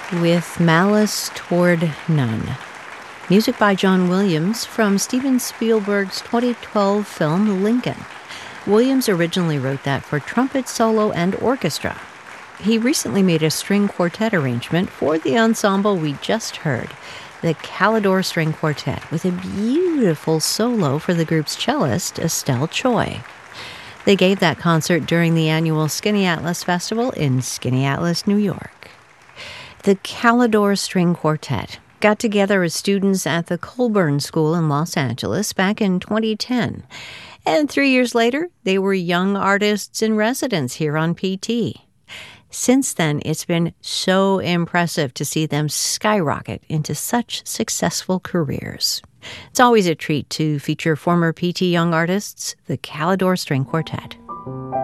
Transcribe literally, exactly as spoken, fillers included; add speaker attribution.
Speaker 1: with Malice Toward None. Music by John Williams from Steven Spielberg's twenty twelve film Lincoln. Williams originally wrote that for trumpet solo and orchestra. He recently made a string quartet arrangement for the ensemble we just heard, the Calidore String Quartet, with a beautiful solo for the group's cellist, Estelle Choi. They gave that concert during the annual Skinny Atlas Festival in Skaneateles, New York. The Calidore String Quartet got together as students at the Colburn School in Los Angeles back in twenty ten. And three years later, they were young artists in residence here on P T. Since then, it's been so impressive to see them skyrocket into such successful careers. It's always a treat to feature former P T young artists, the Calidore String Quartet.